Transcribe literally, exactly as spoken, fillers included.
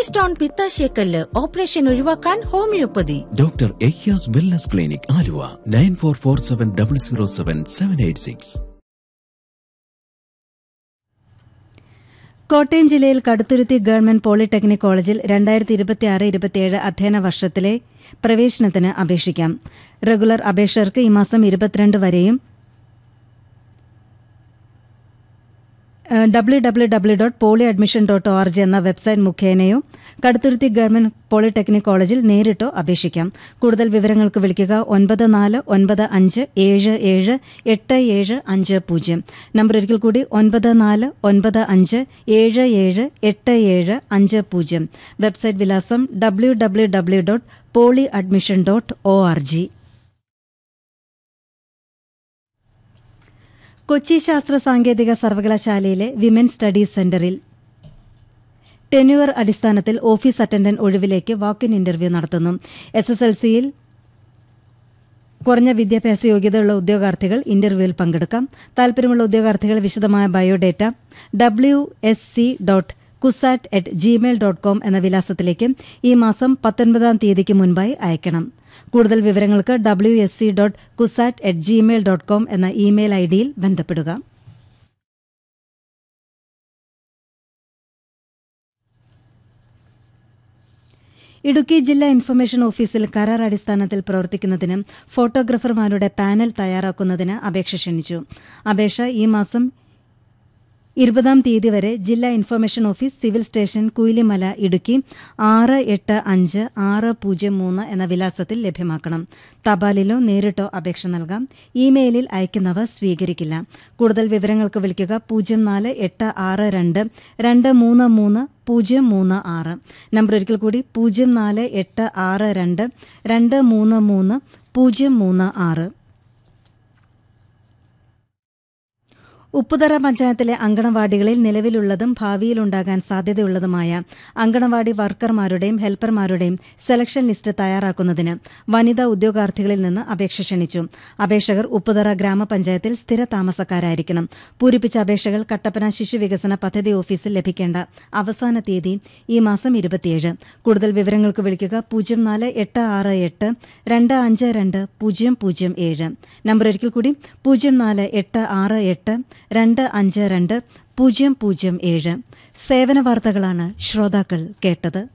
Stone, പിത്താശയക്കല്ല് operation ഒഴിവാക്കാൻ homeopathy. Doctor Ayyaz wellness clinic, Aluva. Nine four four seven double zero seven seven eight six. Kottayam ജില്ലയിൽ Kaduthuruthy government polytechnic കോളേജിൽ രണ്ടായിരത്തി ഇരുപത്തിയാറ് ഇരുപത്തിയേഴ് അധ്യയന വർഷത്തിലെ പ്രവേശനത്തിന് അപേക്ഷിക്കാം. റെഗുലർ അപേക്ഷകർക്ക് ഈ മാസം ഇരുപത്തിരണ്ട് വരെയും W W W dot poly admission dot O R G എന്ന വെബ്സൈറ്റ് മുഖേനയോ കടുത്തുരുത്തി ഗവൺമെന്റ് പോളിടെക്നിക് കോളേജിൽ നേരിട്ടോ അപേക്ഷിക്കാം. കൂടുതൽ വിവരങ്ങൾക്ക് വിളിക്കുക ഒൻപത് നാല് ഒൻപത് അഞ്ച് ഏഴ് ഏഴ് എട്ട് ഏഴ് അഞ്ച് പൂജ്യം. നമ്പർ ഒരിക്കൽ കൂടി ഒൻപത് നാല് ഒൻപത് അഞ്ച് ഏഴ് ഏഴ് എട്ട് ഏഴ് അഞ്ച് പൂജ്യം. വെബ്സൈറ്റ് വിലാസം W W W dot poly admission dot O R G. Kochi ശാസ്ത്ര സാങ്കേതിക സർവകലാശാലയിലെ വിമൻ സ്റ്റഡീസ് സെന്ററിൽ ടെന്യൂർ അടിസ്ഥാനത്തിൽ ഓഫീസ് അറ്റൻഡന്റ് ഒഴിവിലേക്ക് വാക്കിൻ ഇന്റർവ്യൂ നടത്തുന്നു. എസ് എസ് എൽ സിയിൽ കുറഞ്ഞ വിദ്യാഭ്യാസ യോഗ്യതയുള്ള ഉദ്യോഗാർത്ഥികൾ ഇന്റർവ്യൂവിൽ പങ്കെടുക്കാം. താൽപര്യമുള്ള ഉദ്യോഗാർത്ഥികൾ വിശദമായ biodata W S C dot CUSAT at Gmail dot com എന്ന വിലാസത്തിലേക്ക് ഈ മാസം പത്തൊൻപതാം തീയതിക്ക് മുൻപായി അയക്കണം. കൂടുതൽ വിവരങ്ങൾക്ക് W S C dot CUSAT at Gmail dot com എന്ന ഇമെയിൽ ഐ ഡിയിൽ ബന്ധപ്പെടുക. ഇടുക്കി ജില്ലാ ഇൻഫർമേഷൻ ഓഫീസിൽ കരാർ അടിസ്ഥാനത്തിൽ പ്രവർത്തിക്കുന്നതിന് ഫോട്ടോഗ്രാഫർമാരുടെ പാനൽ തയ്യാറാക്കുന്നതിന് അപേക്ഷ ക്ഷണിച്ചു. അപേക്ഷ ഈ മാസം ഇരുപതാം തീയതി വരെ ജില്ലാ information office, civil station, Kuilimala, Idukki ആറ് എട്ട് അഞ്ച് ആറ് പൂജ്യം മൂന്ന് എന്ന വിലാസത്തിൽ ലഭ്യമാക്കണം. തപാലിലോ നേരിട്ടോ അപേക്ഷ നൽകാം. ഇമെയിലിൽ അയക്കുന്നവ സ്വീകരിക്കില്ല. കൂടുതൽ വിവരങ്ങൾക്ക് വിളിക്കുക പൂജ്യം നാല് എട്ട് ആറ് രണ്ട് രണ്ട് മൂന്ന് മൂന്ന് പൂജ്യം മൂന്ന് ആറ്. നമ്പർ ഒരിക്കൽ കൂടി പൂജ്യം നാല് എട്ട് ആറ് രണ്ട് രണ്ട് മൂന്ന് മൂന്ന് പൂജ്യം മൂന്ന് ആറ്. ഉപ്പുതറ പഞ്ചായത്തിലെ അങ്കണവാടികളിൽ നിലവിലുള്ളതും ഭാവിയിലുണ്ടാകാൻ സാധ്യതയുള്ളതുമായ അങ്കണവാടി വർക്കർമാരുടെയും ഹെൽപ്പർമാരുടെയും സെലക്ഷൻ ലിസ്റ്റ് തയ്യാറാക്കുന്നതിന് വനിതാ ഉദ്യോഗാർത്ഥികളിൽ നിന്ന് അപേക്ഷ ക്ഷണിച്ചു. അപേക്ഷകർ ഉപ്പുതറ ഗ്രാമപഞ്ചായത്തിൽ സ്ഥിര താമസക്കാരായിരിക്കണം. പൂരിപ്പിച്ച അപേക്ഷകൾ കട്ടപ്പന ശിശുവികസന പദ്ധതി ഓഫീസിൽ ലഭിക്കേണ്ട അവസാന തീയതി ഈ മാസം ഇരുപത്തിയേഴ്. കൂടുതൽ വിവരങ്ങൾക്ക് വിളിക്കുക പൂജ്യം നാല് എട്ട് ആറ് എട്ട് രണ്ട് അഞ്ച് രണ്ട് പൂജ്യം പൂജ്യം ഏഴ്. നമ്പർ ഒരിക്കൽ കൂടി പൂജ്യം നാല് എട്ട് ആറ് എട്ട് രണ്ട് അഞ്ച് രണ്ട് പൂജ്യം പൂജ്യം ഏഴ്. സേവന വാർത്തകളാണ് ശ്രോതാക്കൾ കേട്ടത്.